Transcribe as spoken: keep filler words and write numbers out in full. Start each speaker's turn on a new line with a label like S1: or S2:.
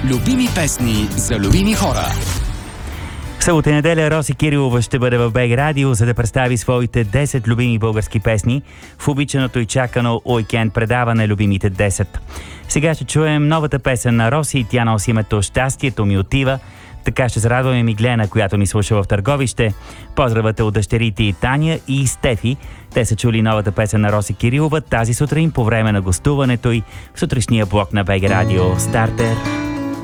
S1: Любими песни за любими хора.
S2: В събота и неделя Роси Кирилова ще бъде в БГ Радио, за да представи своите десет любими български песни в обичаното и чакано уикенд предаване Любимите десет. Сега ще чуем новата песен на Роси. Тя носи името "Щастието ми отива". Така ще зарадваме Миглена, която ни слуша в Търговище. Поздравата от дъщерите и Таня и Стефи. Те са чули новата песен на Роси Кирилова тази сутрин по време на гостуването й в сутрешния блок на БГ Радио Стартер.